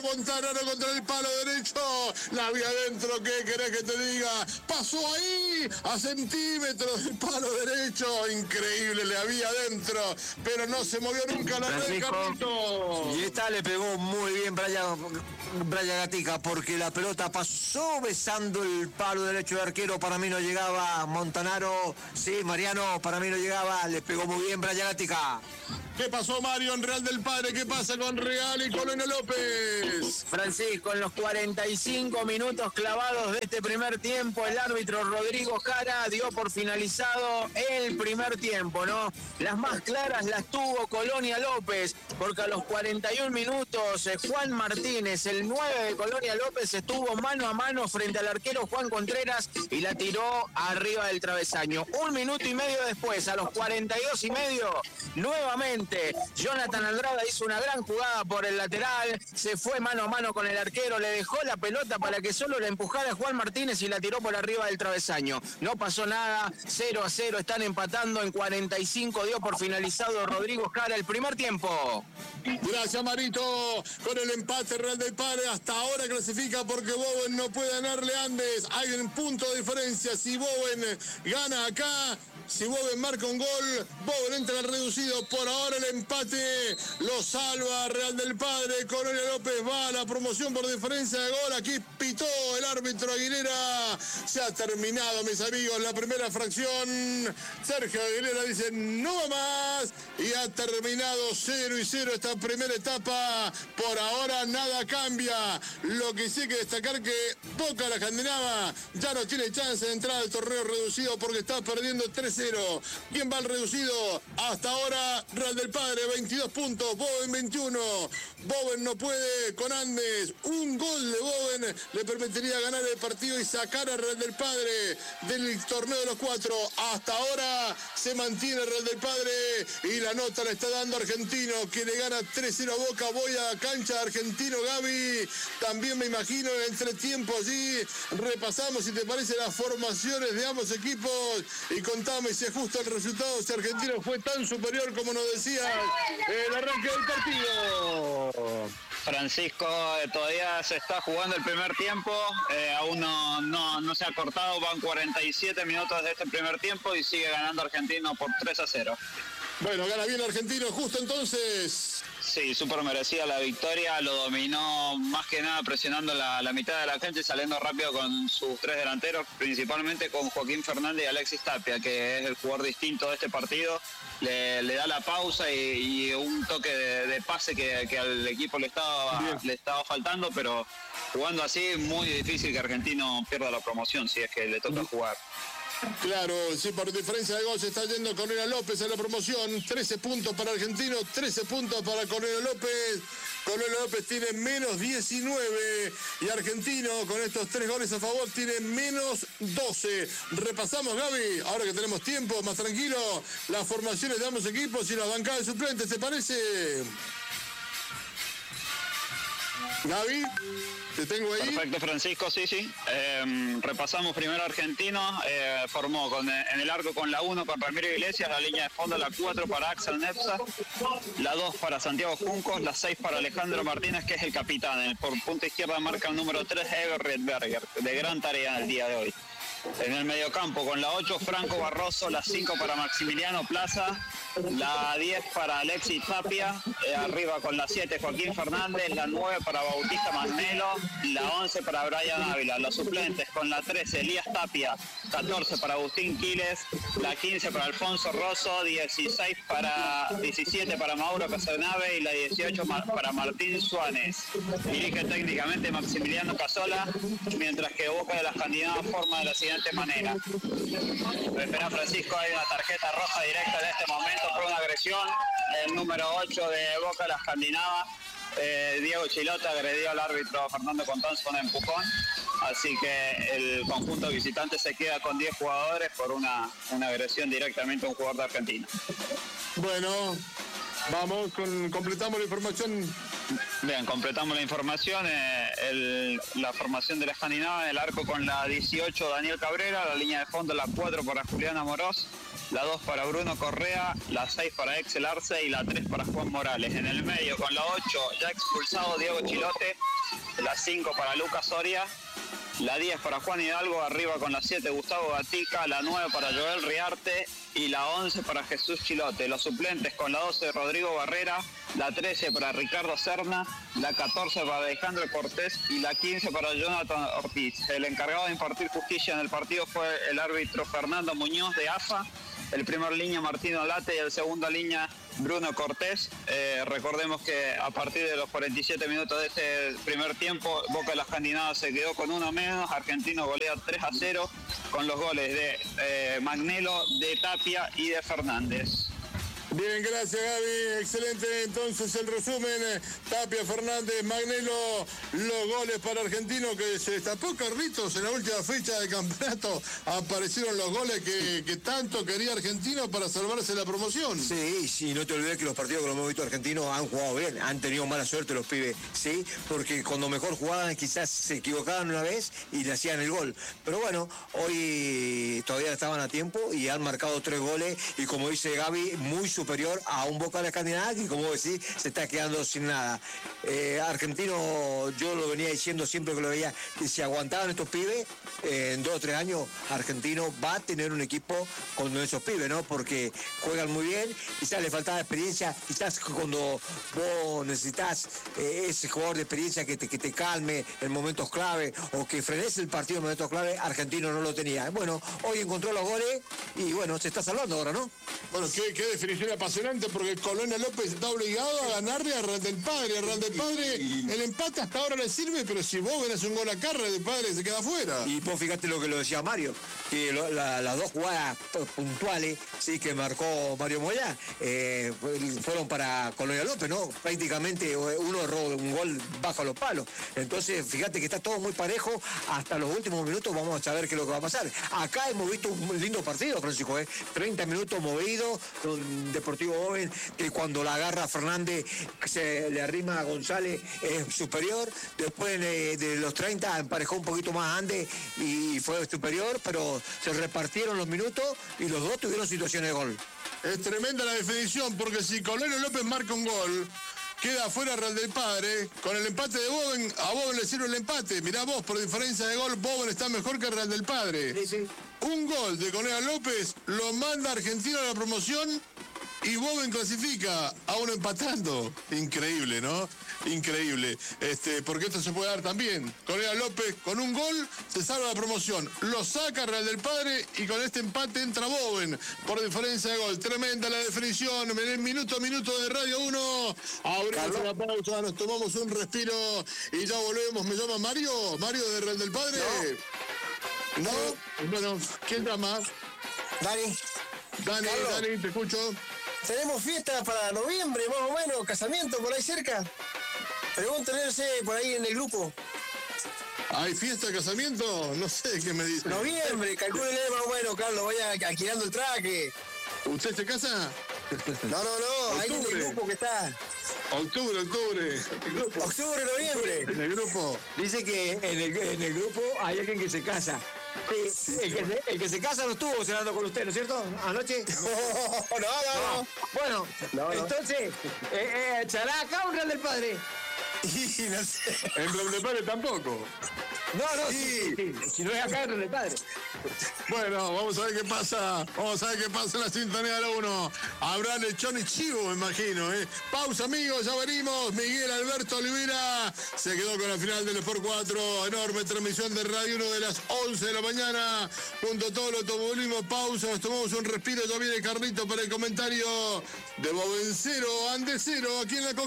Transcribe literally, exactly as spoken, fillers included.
Montanaro contra el palo derecho. La vi adentro, ¿qué querés que te diga? Pasó ahí, a centímetros del palo derecho. Increíble, le había adentro, pero no se movió nunca la red, Carlito. Y esta le pegó muy bien Brian, Brian Gatica, porque la pelota pasó besando el palo derecho de arquero. Para mí no llegaba Montanaro. Sí, Mariano, para mí no llegaba. Le pegó muy bien Brian Gatica. ¿Qué pasó, Mario, en Real del Padre? ¿Qué pasa con Real y Colonia López? Francisco, en los cuarenta y cinco minutos clavados de este primer tiempo, el árbitro Rodrigo Jara dio por finalizado el primer tiempo, ¿no? Las más claras las tuvo Colonia López, porque a los cuarenta y un minutos eh, Juan Martínez, el nueve de Colonia López, estuvo mano a mano frente al arquero Juan Contreras y la tiró arriba del travesaño. Un minuto y medio después, a los cuarenta y dos y medio, nuevamente Jonathan Andrada hizo una gran jugada por el lateral, se fue mano a mano con el arquero, le dejó la pelota para que solo la empujara Juan Martínez y la tiró por arriba del travesaño. No pasó nada, cero a cero, están empatando en cuarenta y cinco, dio por finalizado Rodrigo Jara el primer tiempo. Gracias, Marito. Con el empate Real del Padre hasta ahora clasifica porque Bowen no puede ganarle a Andes. Hay un punto de diferencia. Si Bowen gana acá, si Bowen marca un gol, Bowen entra al reducido. Por ahora el empate lo salva Real del Padre. Colonia López va a la promoción por diferencia de gol. Aquí pitó el árbitro Aguilera. Se ha terminado, mis amigos, la primera fracción. Sergio Aguilera dice no va más. Y ha terminado cero y cero esta primera etapa. Por ahora nada cambia. Lo que sí hay que destacar que Boca, la Escandinava, ya no tiene chance de entrar al torneo reducido porque está perdiendo tres cero. ¿Quién va al reducido? Hasta ahora Real del Padre, veintidós puntos, Bowen veintiuno. Bowen no puede con Andes. Un gol de Bowen le permitiría ganar el partido y sacar a Real del Padre del torneo de los cuatro. Hasta ahora se mantiene Real del Padre y la nota la está dando Argentino, que le gana tres cero a Boca. Voy a cancha de Argentino, Gaby. También me imagino en el entretiempo allí. Repasamos, si te parece, las formaciones de ambos equipos y contame si es justo el resultado, si Argentino fue tan superior como nos decía el arranque del partido. Francisco, eh, todavía se está jugando el primer tiempo, eh, aún no, no, no se ha cortado, van cuarenta y siete minutos de este primer tiempo y sigue ganando Argentino por tres a cero. Bueno, gana bien Argentino, justo entonces. Sí, súper merecida la victoria, lo dominó más que nada presionando la, la mitad de la cancha y saliendo rápido con sus tres delanteros, principalmente con Joaquín Fernández y Alexis Tapia, que es el jugador distinto de este partido. Le, le da la pausa y, y un toque de, de pase que, que al equipo le estaba, le estaba faltando, pero jugando así muy difícil que Argentino pierda la promoción si es que le toca jugar. Claro, sí, por diferencia de gol se está yendo Cornelio López en la promoción. trece puntos para Argentino, trece puntos para Cornelio López. Cornelio López tiene menos diecinueve y Argentino con estos tres goles a favor tiene menos doce. Repasamos, Gaby, ahora que tenemos tiempo, más tranquilo, las formaciones de ambos equipos y las bancadas de suplentes, ¿te parece? Gaby, te tengo ahí. Perfecto, Francisco, sí, sí. Eh, repasamos primero Argentino, eh, formó con, en el arco con la uno con Ramiro Iglesias, la línea de fondo la cuatro para Axel Nepsa, la dos para Santiago Juncos, la seis para Alejandro Martínez, que es el capitán. En el, por punta izquierda marca el número tres, Eber Redberger, de gran tarea en el día de hoy. En el mediocampo con la ocho, Franco Barroso, la cinco para Maximiliano Plaza, la diez para Alexis Tapia, eh, arriba con la siete Joaquín Fernández, la nueve para Bautista Magnelo, la once para Brian Ávila, los suplentes con la trece Elías Tapia, catorce para Agustín Quiles, la quince para Alfonso Rosso, dieciséis para diecisiete para Mauro Casanave y la dieciocho para Martín Suárez. Dirige técnicamente Maximiliano Casola, mientras que Boca de las Escandinavas forma de la siguiente manera. Espera, Francisco, hay una tarjeta roja directa en este momento por una agresión. El número ocho de Boca de la Escandinava, eh, Diego Chilote, agredió al árbitro Fernando Contón con un empujón. Así que el conjunto visitante se queda con diez jugadores por una, una agresión directamente a un jugador de Argentina. Bueno, vamos, con, completamos la información. Bien, completamos la información. Eh, el, la formación de la Escandinava en el arco con la dieciocho Daniel Cabrera, la línea de fondo la cuatro para Julián Amorós, la dos para Bruno Correa, la seis para Excel Arce y la tres para Juan Morales. En el medio con la ocho, ya expulsado Diego Chilote, la cinco para Lucas Soria, la diez para Juan Hidalgo, arriba con la siete Gustavo Gatica, la nueve para Joel Riarte y la once para Jesús Chilote. Los suplentes con la doce Rodrigo Barrera, la trece para Ricardo Serna, la catorce para Alejandro Cortés y la quince para Jonathan Ortiz. El encargado de impartir justicia en el partido fue el árbitro Fernando Muñoz de A F A, el primer línea Martino Late y el segunda línea Bruno Cortés. Eh, recordemos que a partir de los cuarenta y siete minutos de este primer tiempo, Boca de las Candinadas se quedó con uno menos. Argentino golea tres a cero con los goles de eh, Magnelo, de Tapia y de Fernández. Bien, gracias Gaby, excelente entonces el resumen, Tapia, Fernández, Magnelo, los goles para Argentino que se destapó Carlitos en la última fecha del campeonato, aparecieron los goles que, que tanto quería Argentino para salvarse la promoción. Sí, sí, no te olvides que los partidos que los hemos visto argentinos han jugado bien, han tenido mala suerte los pibes, sí, porque cuando mejor jugaban quizás se equivocaban una vez y le hacían el gol, pero bueno, hoy todavía estaban a tiempo y han marcado tres goles y como dice Gaby, muy superior a un Boca de la Candinada que, como decís, se está quedando sin nada. Eh, Argentino, yo lo venía diciendo siempre que lo veía, que si aguantaban estos pibes, eh, en dos o tres años, Argentino va a tener un equipo con esos pibes, ¿no? Porque juegan muy bien, quizás le faltaba experiencia, quizás cuando vos necesitas eh, ese jugador de experiencia que te, que te calme en momentos clave o que frenes el partido en momentos clave, Argentino no lo tenía. Bueno, hoy encontró los goles y bueno, se está salvando ahora, ¿no? Bueno, qué, qué definición apasionante porque Colonia López está obligado a ganarle a Real del Padre. A Real del Padre el empate hasta ahora le sirve, pero si vos hace un gol acá, Real del Padre se queda afuera. Y vos fíjate lo que lo decía Mario, que lo, la, las dos jugadas puntuales sí que marcó Mario Moya eh, fueron para Colonia López, ¿no? Prácticamente uno erró un gol bajo los palos. Entonces, fíjate que está todo muy parejo. Hasta los últimos minutos vamos a saber qué es lo que va a pasar. Acá hemos visto un lindo partido, Francisco, ¿eh? treinta minutos movidos, con Deportivo Bowen, que cuando la agarra Fernández se le arrima a González, es superior. Después de, de los treinta emparejó un poquito más Andes y fue superior, pero se repartieron los minutos y los dos tuvieron situaciones de gol. Es tremenda la definición, porque si Colonia López marca un gol, queda afuera Real del Padre. Con el empate de Bowen, a Bowen le sirve el empate. Mirá vos, por diferencia de gol, Bowen está mejor que Real del Padre. Sí, sí. Un gol de Colonia López lo manda Argentino a la promoción y Bowen clasifica a uno empatando. Increíble, ¿no? Increíble. Este, porque esto se puede dar también. Colonia López con un gol se salva la promoción. Lo saca Real del Padre y con este empate entra Bowen por diferencia de gol. Tremenda la definición. Minuto a minuto de Radio uno. Abrimos una pausa, nos tomamos un respiro y ya volvemos. Me llama Mario. Mario de Real del Padre. No. No. Bueno, ¿quién llama? Dani. Dani, Carlos. Dani, te escucho. Tenemos fiesta para noviembre, más o menos, casamiento por ahí cerca. Pregúntenle, no sé, por ahí en el grupo. ¿Hay fiesta de casamiento? No sé qué me dice. Noviembre, calcúlenle más o menos, Carlos, vaya alquilando el traje. ¿Usted se casa? No, no, no, ahí en el grupo que está. Octubre, octubre. Octubre, noviembre. En el grupo. Dice que en el, en el grupo hay alguien que se casa. Sí, el, que se, el que se casa no estuvo cenando con usted, ¿no es cierto? ¿Anoche? No, no, no. no. Bueno, No, no. entonces, eh, eh, ¿echará acá un Real del Padre? Y no sé. En Real del Padre tampoco. No, no, sí, sí, sí. Si no es acá, es Real del Padre. Bueno, vamos a ver qué pasa. Vamos a ver qué pasa en la sintonía de la uno. Habrá lechón y chivo, me imagino, ¿eh? Pausa, amigos, ya venimos. Miguel Alberto Olivera se quedó con la final del Sport cuatro. Enorme transmisión de Radio uno de las once de la mañana. Junto a todo el automovilismo. Pausa, nos tomamos un respiro. Ya viene Carlito para el comentario de Bovencero, Andesero, aquí en la Coca.